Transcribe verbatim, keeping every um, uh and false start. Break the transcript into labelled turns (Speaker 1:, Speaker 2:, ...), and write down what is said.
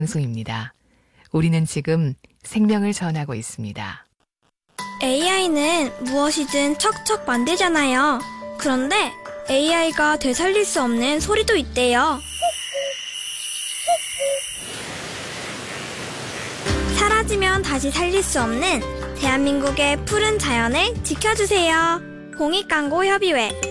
Speaker 1: 방송입니다. 우리는 지금 생명을 전하고 있습니다.
Speaker 2: 에이아이는 무엇이든 척척 만들잖아요. 그런데 에이아이가 되살릴 수 없는 소리도 있대요. 사라지면 다시 살릴 수 없는 대한민국의 푸른 자연을 지켜주세요. 공익광고협의회